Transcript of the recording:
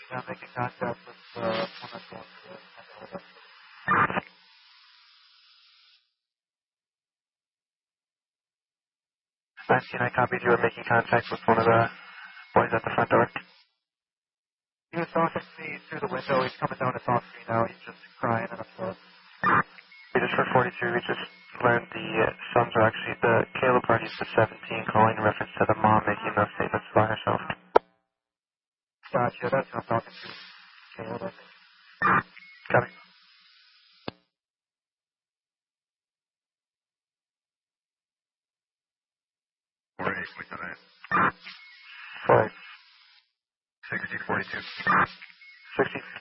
I'm making contact with one of the I copied you were making contact with one of the boys at the front door. He was talking to me through the window. He's coming down to talk to me now. He's just crying and upset. We just for 42, we just learned the sons are actually the Caleb party's the 17, calling in reference to the mom making enough statements by herself. Gotcha, that's what I'm talking to. Caleb, I think. Coming. Right. 6042. 60